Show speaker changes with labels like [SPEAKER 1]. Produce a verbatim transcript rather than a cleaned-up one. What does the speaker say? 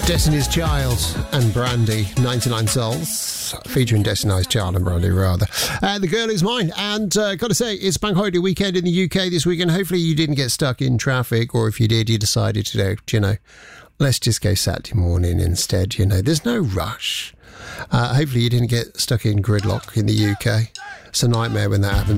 [SPEAKER 1] Destiny's Child and Brandy, ninety-nine Souls, featuring Destiny's Child and Brandy, rather. Uh, the Girl Is Mine. And uh, got to say, it's Bank Holiday weekend in the U K this weekend. Hopefully you didn't get stuck in traffic, or if you did, you decided to do, you know, let's just go Saturday morning instead, you know. There's no rush. Uh, hopefully you didn't get stuck in gridlock in the U K. It's a nightmare when that happens.